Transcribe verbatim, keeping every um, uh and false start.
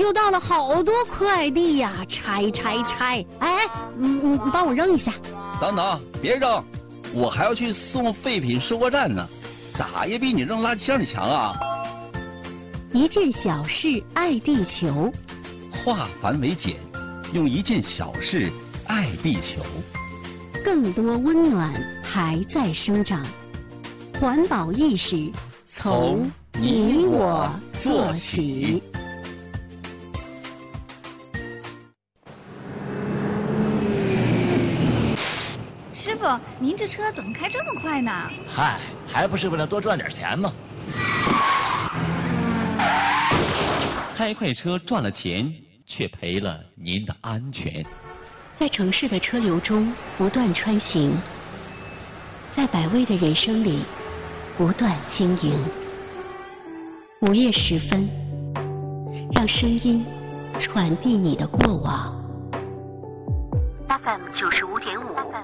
就到了好多快递呀，拆拆拆！哎，嗯嗯，帮我扔一下。 等等，别扔，我还要去送废品收货站呢，咋也比你扔垃圾箱里强啊！ 一件小事爱地球， 化繁为简，用一件小事爱地球。 更多温暖还在生长，环保意识从你我做起。 师傅，您这车怎么开这么快呢？ 嗨，还不是为了多赚点钱吗？ 开快车赚了钱，却赔了您的安全。 在城市的车流中不断穿行，在百味的人生里不断经营。午夜时分，让声音传递你的过往。F M 九十五点五。